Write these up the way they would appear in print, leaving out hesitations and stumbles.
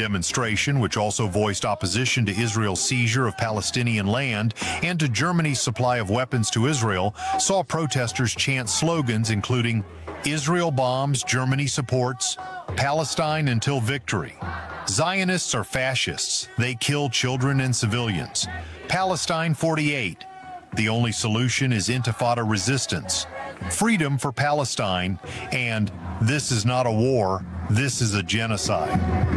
demonstration, which also voiced opposition to Israel's seizure of Palestinian land and to Germany's supply of weapons to Israel, saw protesters chant slogans including "Israel bombs, Germany supports," "Palestine until victory," "Zionists are fascists, they kill children and civilians," "Palestine 48," "The only solution is intifada resistance," "Freedom for Palestine," and "This is not a war, this is a genocide."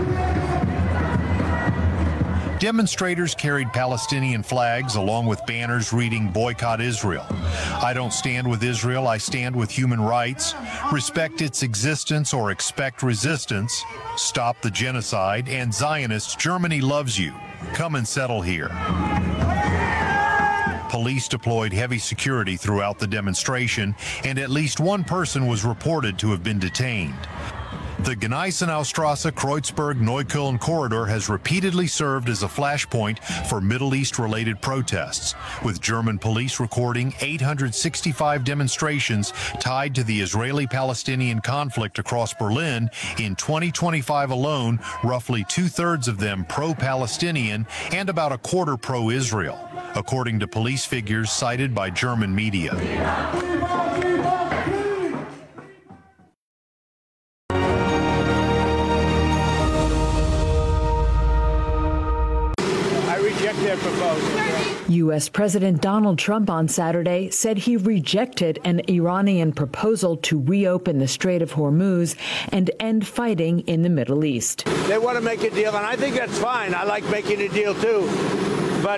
Demonstrators carried Palestinian flags along with banners reading "Boycott Israel." "I don't stand with Israel, I stand with human rights," "Respect its existence or expect resistance," "Stop the genocide," and "Zionists, Germany loves you. Come and settle here." Police deployed heavy security throughout the demonstration, and at least one person was reported to have been detained. The Gneisenaustrasse Kreuzberg-Neukölln corridor has repeatedly served as a flashpoint for Middle East-related protests, with German police recording 865 demonstrations tied to the Israeli-Palestinian conflict across Berlin in 2025 alone, roughly two-thirds of them pro-Palestinian and about a quarter pro-Israel, according to police figures cited by German media. U.S. President Donald Trump on Saturday said he rejected an Iranian proposal to reopen the Strait of Hormuz and end fighting in the Middle East. They want to make a deal, and I think that's fine. I like making a deal, too. But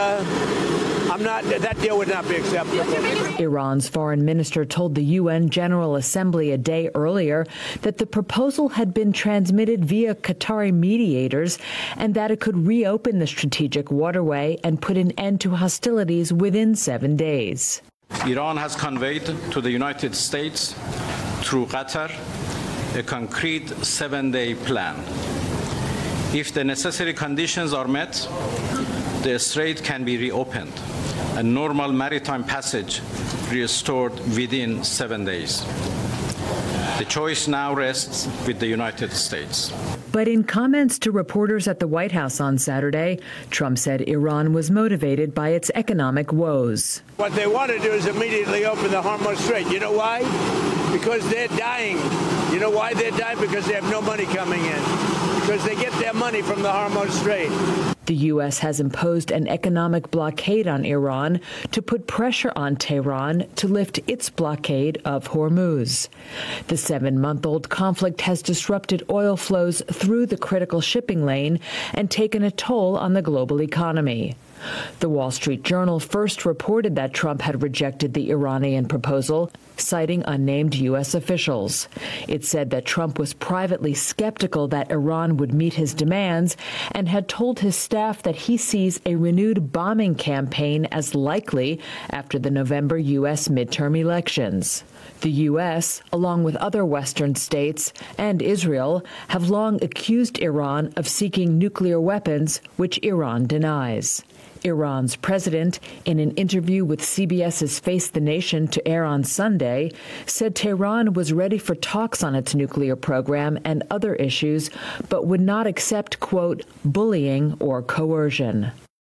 that deal would not be acceptable. Iran's foreign minister told the UN General Assembly a day earlier that the proposal had been transmitted via Qatari mediators and that it could reopen the strategic waterway and put an end to hostilities within 7 days. Iran has conveyed to the United States through Qatar a concrete 7-day plan. If the necessary conditions are met, the strait can be reopened and normal maritime passage restored within 7 days. The choice now rests with the United States. But in comments to reporters at the White House on Saturday, Trump said Iran was motivated by its economic woes. What they want to do is immediately open the Hormuz Strait. You know why? Because they're dying. You know why they're dying? Because they have no money coming in. Because they get their money from the Hormuz Strait. The U.S. has imposed an economic blockade on Iran to put pressure on Tehran to lift its blockade of Hormuz. The 7-month-old conflict has disrupted oil flows through the critical shipping lane and taken a toll on the global economy. The Wall Street Journal first reported that Trump had rejected the Iranian proposal, citing unnamed U.S. officials. It said that Trump was privately skeptical that Iran would meet his demands and had told his staff that he sees a renewed bombing campaign as likely after the November U.S. midterm elections. The U.S., along with other Western states and Israel, have long accused Iran of seeking nuclear weapons, which Iran denies. Iran's president, in an interview with CBS's Face the Nation to air on Sunday, said Tehran was ready for talks on its nuclear program and other issues, but would not accept, quote, bullying or coercion.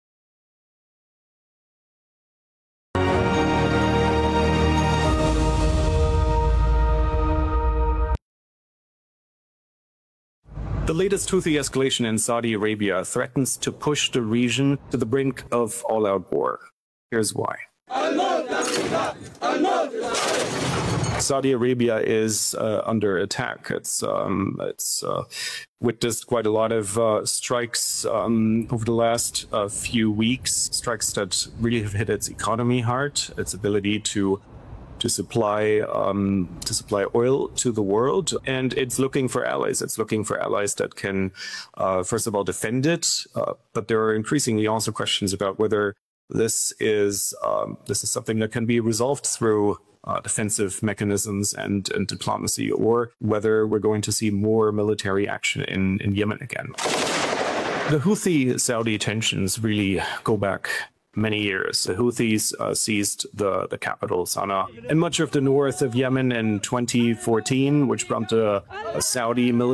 The latest Houthi escalation in Saudi Arabia threatens to push the region to the brink of all-out war. Here's why. Saudi Arabia is under attack. It's witnessed quite a lot of strikes over the last few weeks, strikes that really have hit its economy hard, its ability to supply oil to the world, and it's looking for allies. It's looking for allies that can, first of all, defend it. But there are increasingly also questions about whether this is something that can be resolved through defensive mechanisms and diplomacy, or whether we're going to see more military action in Yemen again. The Houthi-Saudi tensions really go back many years. The Houthis seized the capital, Sana'a, and much of the north of Yemen in 2014, which prompted a Saudi military